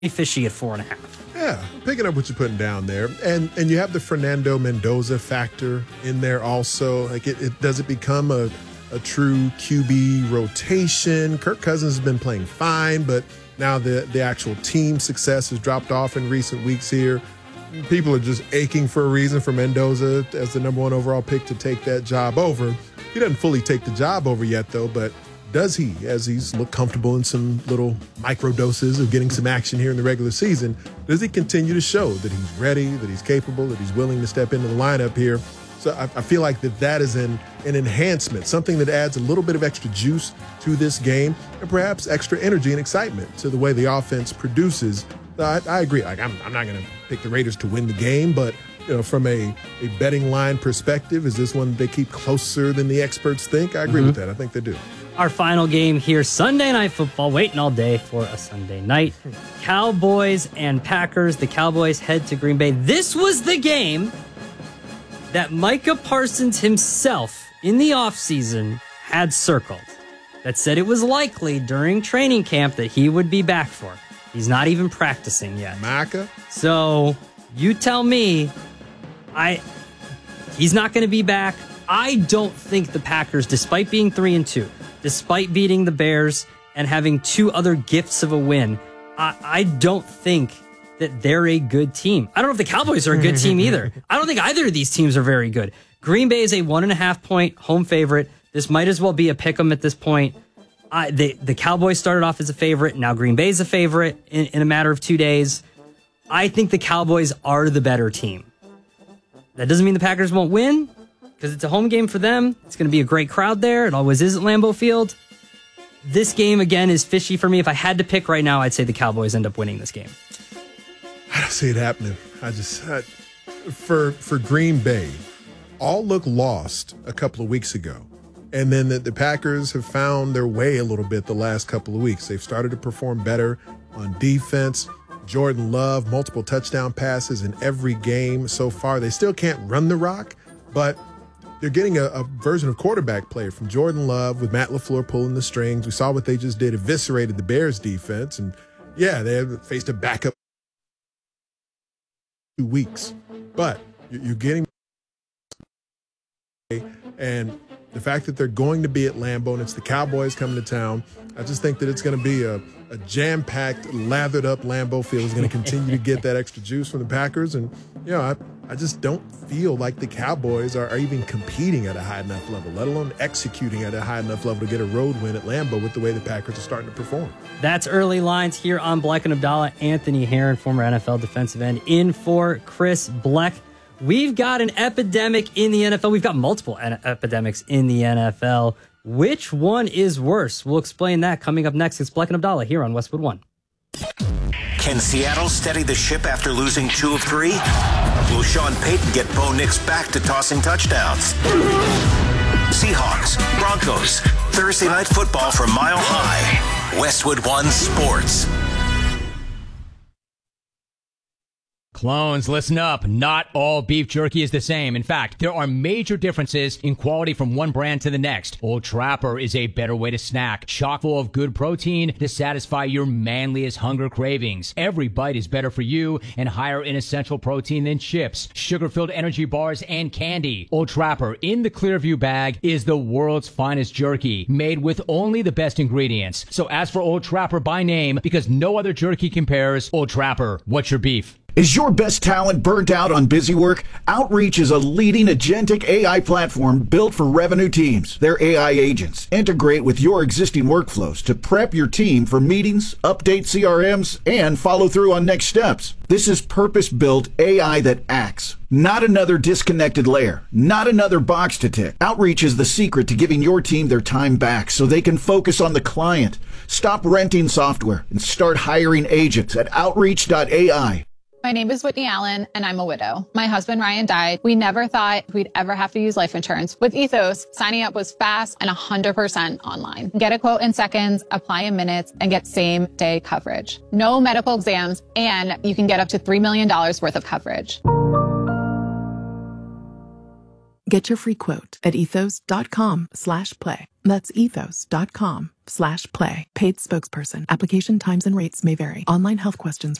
fishy at 4.5. Yeah, picking up what you're putting down there. And you have the Fernando Mendoza factor in there also. Like, does it become a true QB rotation? Kirk Cousins has been playing fine, but now the actual team success has dropped off in recent weeks here. People are just aching for a reason for Mendoza as the number 1 overall pick to take that job over. He doesn't fully take the job over yet, though, but does he, as he's looked comfortable in some little micro doses of getting some action here in the regular season, does he continue to show that he's ready, that he's capable, that he's willing to step into the lineup here? So I feel like that is an enhancement, something that adds a little bit of extra juice to this game and perhaps extra energy and excitement to the way the offense produces. I agree. Like, I'm not going to pick the Raiders to win the game, but from a betting line perspective, is this one they keep closer than the experts think? I agree with that. I think they do. Our final game here, Sunday Night Football, waiting all day for a Sunday night. Cowboys and Packers. The Cowboys head to Green Bay. This was the game that Micah Parsons himself in the offseason had circled, that said it was likely during training camp that he would be back for. He's not even practicing yet. Micah? So you tell me, he's not going to be back. I don't think the Packers, despite being 3-2, despite beating the Bears and having 2 other gifts of a win, I don't think that they're a good team. I don't know if the Cowboys are a good team either. I don't think either of these teams are very good. Green Bay is a 1.5-point home favorite. This might as well be a pick 'em at this point. The Cowboys started off as a favorite. Now Green Bay's a favorite in a matter of 2 days. I think the Cowboys are the better team. That doesn't mean the Packers won't win, because it's a home game for them. It's going to be a great crowd there. It always is at Lambeau Field. This game, again, is fishy for me. If I had to pick right now, I'd say the Cowboys end up winning this game. I don't see it happening. For Green Bay, all looked lost a couple of weeks ago. And then the Packers have found their way a little bit the last couple of weeks. They've started to perform better on defense. Jordan Love, multiple touchdown passes in every game so far. They still can't run the rock, but they're getting a version of quarterback play from Jordan Love with Matt LaFleur pulling the strings. We saw what they just did, eviscerated the Bears defense. And yeah, they have faced a backup 2 weeks, but you're getting, and the fact that they're going to be at Lambeau and it's the Cowboys coming to town, I just think that it's going to be a jam-packed, lathered-up Lambeau Field. Is going to continue to get that extra juice from the Packers. And, I just don't feel like the Cowboys are even competing at a high enough level, let alone executing at a high enough level to get a road win at Lambeau with the way the Packers are starting to perform. That's early lines here on Bleck and Abdallah. Anthony Herron, former NFL defensive end, in for Chris Bleck. We've got an epidemic in the NFL. We've got multiple epidemics in the NFL. Which one is worse? We'll explain that coming up next. It's Bleck and Abdallah here on Westwood One. Can Seattle steady the ship after losing 2 of 3? Will Sean Payton get Bo Nix back to tossing touchdowns? Seahawks, Broncos, Thursday Night Football from Mile High. Westwood One Sports. Clones, listen up. Not all beef jerky is the same. In fact, there are major differences in quality from one brand to the next. Old Trapper is a better way to snack, chock full of good protein to satisfy your manliest hunger cravings. Every bite is better for you and higher in essential protein than chips, sugar-filled energy bars, and candy. Old Trapper in the Clearview bag is the world's finest jerky, made with only the best ingredients. So ask for Old Trapper by name because no other jerky compares. Old Trapper, what's your beef? Is your best talent burnt out on busy work? Outreach is a leading agentic AI platform built for revenue teams. Their AI agents integrate with your existing workflows to prep your team for meetings, update CRMs, and follow through on next steps. This is purpose-built AI that acts. Not another disconnected layer. Not another box to tick. Outreach is the secret to giving your team their time back so they can focus on the client. Stop renting software and start hiring agents at Outreach.ai. My name is Whitney Allen, and I'm a widow. My husband, Ryan, died. We never thought we'd ever have to use life insurance. With Ethos, signing up was fast and 100% online. Get a quote in seconds, apply in minutes, and get same-day coverage. No medical exams, and you can get up to $3 million worth of coverage. Get your free quote at ethos.com/play. That's ethos.com/play. Paid spokesperson. Application times and rates may vary. Online health questions